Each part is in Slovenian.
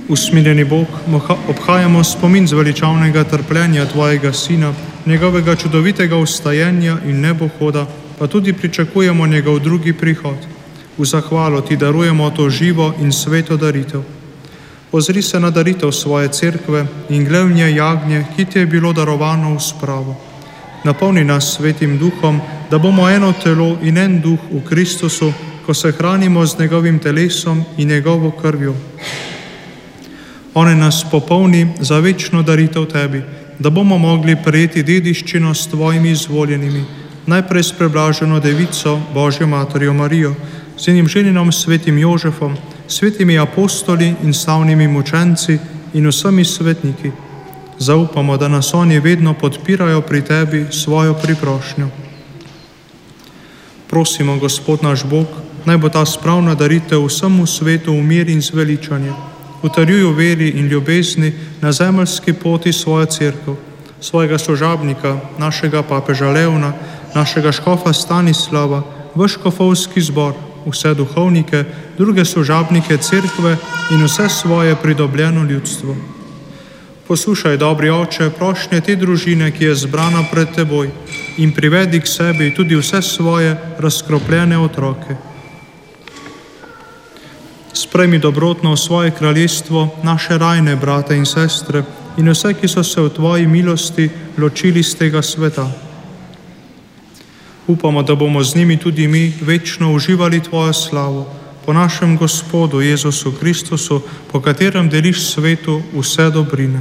Usmiljeni Bog, obhajamo spomin zveličavnega trpljenja Tvojega Sina, njegovega čudovitega vstajenja in nebohoda, pa tudi pričakujemo njegov drugi prihod. V zahvalo Ti darujemo to živo in sveto daritev. Ozri se na daritev svoje cerkve in glevnje jagnje, ki Ti je bilo darovano v spravo. Napolni nas svetim duhom, da bomo eno telo in en duh v Kristusu, ko se hranimo z njegovim telesom in njegovo krvjo. One nas popolni za večno daritev Tebi, da bomo mogli prejeti dediščino s Tvojimi izvoljenimi, najprej s preblaženo Devico, Božjo Materjo Marijo, z njenim ženinom svetim Jožefom, svetimi apostoli in slavnimi mučenci in vsemi svetniki. Zaupamo, da nas oni vedno podpirajo pri Tebi svojo priprošnjo. Prosimo, Gospod naš Bog, naj bo ta spravna daritev vsemu svetu v mir in zveličanje. Utrjuj v veri in ljubezni na zemeljski poti svojo cerkev, svojega služabnika, našega papeža Leona, našega škofa Stanislava, vaš škofovski zbor, vse duhovnike, druge služabnike cerkve in vse svoje pridobljeno ljudstvo. Poslušaj, dobri Oče, prošnje te družine, ki je zbrana pred Teboj, in privedi k sebi tudi vse svoje razkropljene otroke. Sprejmi dobrotno v svoje kraljestvo naše rajne brate in sestre in vse, ki so se v Tvoji milosti ločili z tega sveta. Upamo, da bomo z njimi tudi mi večno uživali Tvojo slavo, po našem Gospodu Jezusu Kristusu, po katerem deliš svetu vse dobrine.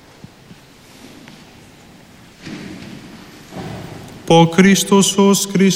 Po Kristusu, s Kristusem,